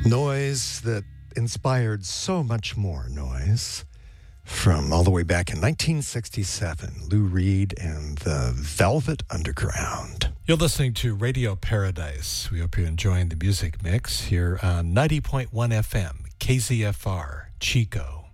Noise that inspired so much more noise. From all the way back in 1967, Lou Reed and the Velvet Underground. You're listening to Radio Paradise. We hope you're enjoying the music mix here on 90.1 FM, KZFR, Chico.